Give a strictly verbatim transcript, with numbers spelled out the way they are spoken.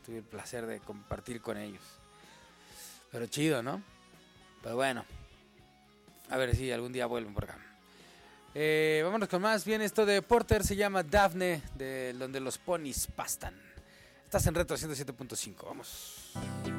tuve el placer de compartir con ellos. Pero chido, ¿no? Pero bueno, a ver si algún día vuelven por acá. Eh, vámonos con más. Bien, esto de Porter se llama Daphne, de donde los ponis pastan. Estás en Retro ciento siete punto cinco, vamos.